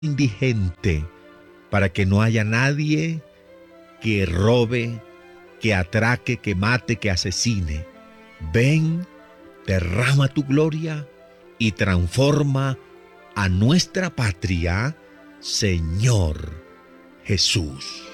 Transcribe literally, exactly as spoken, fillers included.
indigente, para que no haya nadie que robe, que atraque, que mate, que asesine. Ven, derrama tu gloria y transforma a nuestra patria, Señor Jesús.